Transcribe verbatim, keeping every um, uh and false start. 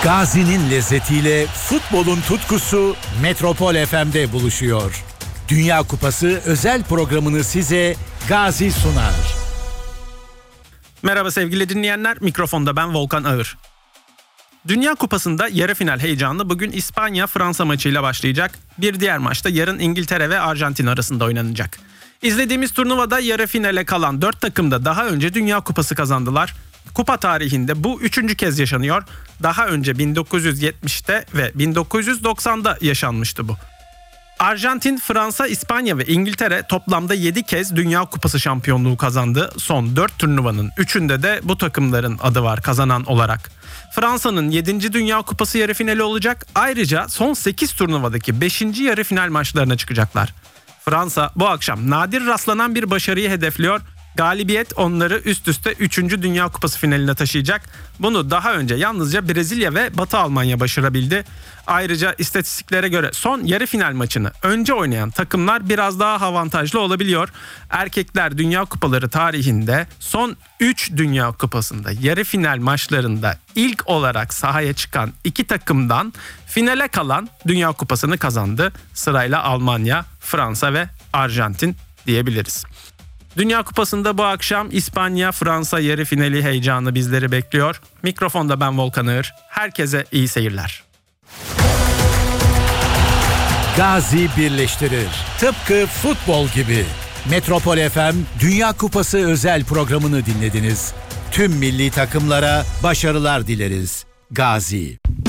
Gazi'nin lezzetiyle futbolun tutkusu Metropol F M'de buluşuyor. Dünya Kupası özel programını size Gazi sunar. Merhaba sevgili dinleyenler, mikrofonda ben Volkan Ağır. Dünya Kupası'nda yarı final heyecanı bugün İspanya-Fransa maçıyla başlayacak. Bir diğer maçta yarın İngiltere ve Arjantin arasında oynanacak. İzlediğimiz turnuvada yarı finale kalan dört takım da daha önce Dünya Kupası kazandılar. Kupa tarihinde bu üçüncü kez yaşanıyor. Daha önce bin dokuz yüz yetmişte ve bin dokuz yüz doksanda yaşanmıştı bu. Arjantin, Fransa, İspanya ve İngiltere toplamda yedi kez Dünya Kupası şampiyonluğu kazandı. Son dört turnuvanın üçünde de bu takımların adı var kazanan olarak. Fransa'nın yedinci Dünya Kupası yarı finali olacak. Ayrıca son sekiz turnuvadaki beşinci yarı final maçlarına çıkacaklar. Fransa bu akşam nadir rastlanan bir başarıyı hedefliyor. Galibiyet onları üst üste üçüncü Dünya Kupası finaline taşıyacak. Bunu daha önce yalnızca Brezilya ve Batı Almanya başarabildi. Ayrıca istatistiklere göre son yarı final maçını önce oynayan takımlar biraz daha avantajlı olabiliyor. Erkekler Dünya Kupaları tarihinde son üç Dünya Kupası'nda yarı final maçlarında ilk olarak sahaya çıkan iki takımdan finale kalan Dünya Kupası'nı kazandı. Sırayla Almanya, Fransa ve Arjantin diyebiliriz. Dünya Kupası'nda bu akşam İspanya-Fransa yarı finali heyecanı bizleri bekliyor. Mikrofonda ben Volkan Ağır. Herkese iyi seyirler. Gazi birleştirir. Tıpkı futbol gibi. Metropol F M Dünya Kupası özel programını dinlediniz. Tüm milli takımlara başarılar dileriz. Gazi.